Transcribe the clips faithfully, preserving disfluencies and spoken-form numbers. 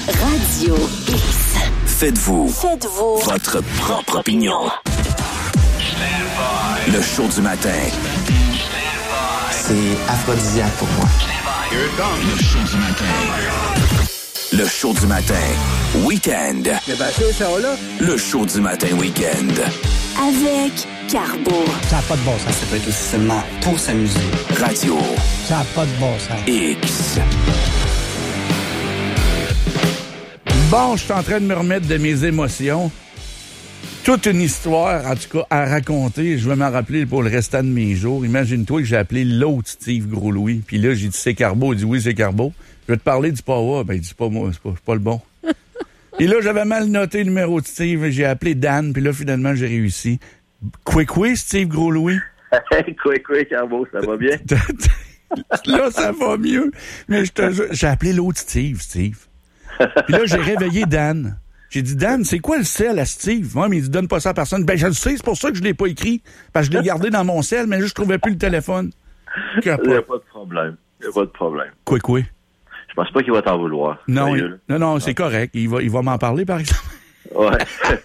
Radio X. Faites-vous, Faites-vous votre propre opinion. Le show du matin. C'est aphrodisiaque pour moi. Le show du matin. Le show du matin. Week-end. Le show du matin week-end. Avec Carbo. Ça n'a pas de bon sens. Ça peut être aussi seulement pour s'amuser. Radio. Ça n'a pas de bon sens. X. Bon, je suis en train de me remettre de mes émotions. Toute une histoire, en tout cas, à raconter. Je vais m'en rappeler pour le restant de mes jours. Imagine-toi que j'ai appelé l'autre Steve Gros-Louis. Puis là, j'ai dit, c'est Carbo. Il dit, oui, c'est Carbo. Je vais te parler du Power. Ben, il dit, c'est pas moi, c'est pas, c'est pas le bon. Et là, j'avais mal noté le numéro de Steve. J'ai appelé Dan. Puis là, finalement, j'ai réussi. Quick, oui, Steve Gros-Louis. Quick, quick, Carbo, ça va bien? Là, ça va mieux. Mais je te jure, j'ai appelé l'autre Steve, Steve. Puis là, j'ai réveillé Dan. J'ai dit, Dan, c'est quoi le sel à Steve? Moi, mais il dit, donne pas ça à personne. Ben, je le sais, c'est pour ça que je l'ai pas écrit. Parce que je l'ai gardé dans mon sel, mais juste, je trouvais plus le téléphone. Il n'y a pas de problème. Il n'y a pas de problème. Quoi, quoi? Je pense pas qu'il va t'en vouloir. Non, il, non, non, c'est correct. Il va, il va m'en parler, par exemple. Ouais.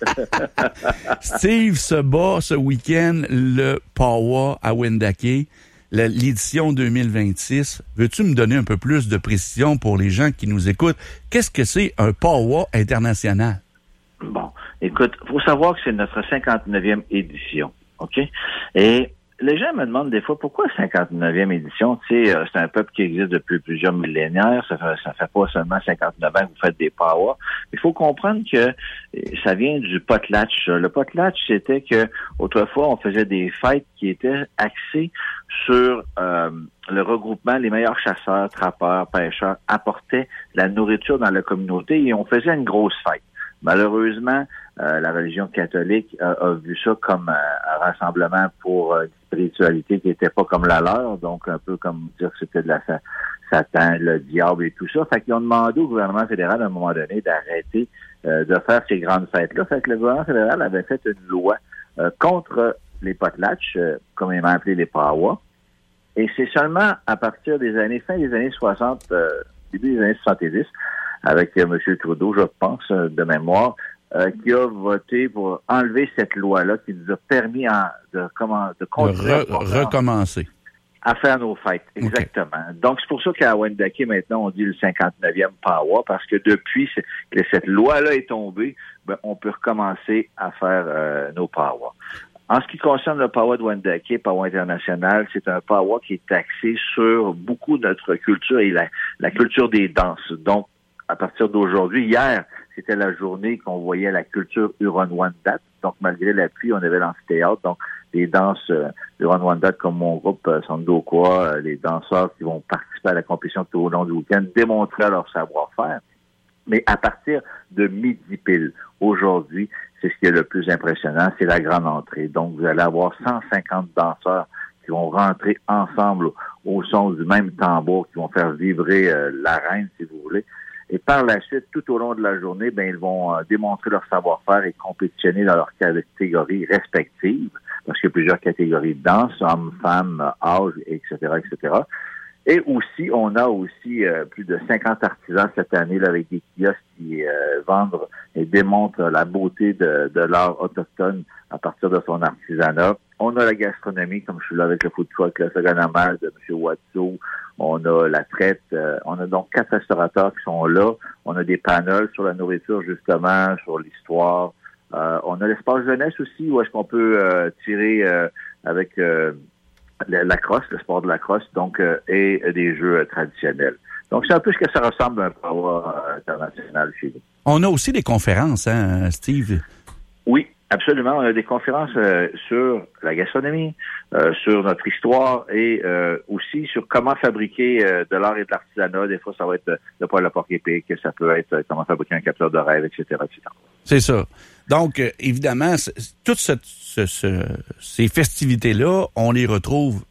Steve se bat ce week-end le Power à Wendake. L'édition deux mille vingt-six. Veux-tu me donner un peu plus de précision pour les gens qui nous écoutent? Qu'est-ce que c'est un Power international? Bon, écoute, il faut savoir que c'est notre cinquante-neuvième édition, OK? Et les gens me demandent des fois, pourquoi cinquante-neuvième édition? Tu sais, euh, c'est un peuple qui existe depuis plusieurs millénaires. Ça fait, ça fait pas seulement cinquante-neuf ans que vous faites des Power. Il faut comprendre que ça vient du potlatch. Le potlatch, c'était que autrefois, on faisait des fêtes qui étaient axées sur euh, le regroupement. Les meilleurs chasseurs, trappeurs, pêcheurs apportaient la nourriture dans la communauté et on faisait une grosse fête. Malheureusement, euh, la religion catholique euh, a vu ça comme euh, un rassemblement pour euh, une spiritualité qui n'était pas comme la leur, donc un peu comme dire que c'était de la sa- Satan, le diable et tout ça. Fait qu'ils ont demandé au gouvernement fédéral à un moment donné d'arrêter euh, de faire ces grandes fêtes-là. Fait que le gouvernement fédéral avait fait une loi euh, contre les potlatch, euh, communément appelés les Pawa. Et c'est seulement à partir des années, fin des années soixante, euh, début des années soixante-dix, avec euh, M. Trudeau, je pense, euh, de mémoire, euh, qui a voté pour enlever cette loi-là qui nous a permis en, de, comment, de continuer Re- recommencer. à faire nos fêtes. Exactement. Okay. Donc, c'est pour ça qu'à Wendake, maintenant, on dit le cinquante-neuvième Power, parce que depuis que cette loi-là est tombée, ben, on peut recommencer à faire euh, nos Power. En ce qui concerne le Power de Wendake, Power international, c'est un Power qui est axé sur beaucoup de notre culture et la, la culture des danses. Donc, à partir d'aujourd'hui, hier, c'était la journée qu'on voyait la culture Huron-Wendat. Donc, malgré la pluie, on avait l'amphithéâtre. Donc, les danses euh, Huron-Wendat, comme mon groupe euh, Sandoqua, euh, les danseurs qui vont participer à la compétition tout au long du week-end, démontraient leur savoir-faire. Mais à partir de midi pile, aujourd'hui, c'est ce qui est le plus impressionnant, c'est la grande entrée. Donc, vous allez avoir cent cinquante danseurs qui vont rentrer ensemble au, au son du même tambour, qui vont faire vibrer euh, l'arène, si vous voulez. Et par la suite, tout au long de la journée, ben ils vont euh, démontrer leur savoir-faire et compétitionner dans leurs catégories respectives, parce qu'il y a plusieurs catégories de danse, hommes, femmes, âge, et cetera, et cetera. Et aussi, on a aussi euh, plus de cinquante artisans cette année là, avec des kiosques qui euh, vendent et démontrent la beauté de, de l'art autochtone à partir de son artisanat. On a la gastronomie, comme je suis là avec le food truck, le Saganamal de M. Watso. On a la traite. Euh, on a donc quatre restaurateurs qui sont là. On a des panels sur la nourriture, justement, sur l'histoire. Euh, on a l'espace jeunesse aussi, où est-ce qu'on peut euh, tirer euh, avec euh, la, la crosse, le sport de la crosse, donc euh, et euh, des jeux euh, traditionnels. Donc, c'est un peu ce que ça ressemble à un Power euh, international chez nous. On a aussi des conférences, hein, Steve? Oui. Absolument. On a des conférences euh, sur la gastronomie, euh, sur notre histoire et euh, aussi sur comment fabriquer euh, de l'art et de l'artisanat. Des fois, ça va être euh, le poêle à porc épic, ça peut être euh, comment fabriquer un capteur de rêve, et cetera, et cetera. C'est ça. Donc, euh, évidemment, toutes ce, ce, ce, ces festivités-là, on les retrouve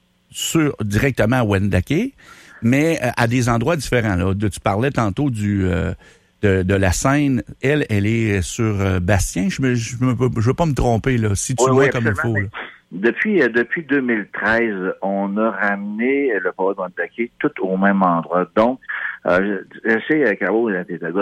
sur directement à Wendake, mais euh, à des endroits différents. Là. De, tu parlais tantôt du... Euh, De, de la scène, elle, elle est sur euh, Bastien. Je ne je, je, je veux pas me tromper, là, si tu oui, vois oui, comme il faut. Là. Depuis, euh, depuis deux mille treize, on a ramené le Power de Wendake tout au même endroit. Donc, euh, je, je sais, Caro, t'es un gars